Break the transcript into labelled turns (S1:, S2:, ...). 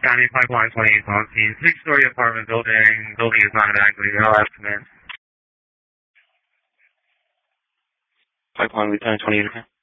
S1: County Pipeline 28 on scene. 6-story apartment building. Building is not active. I'll have command. Pipeline Lieutenant 28.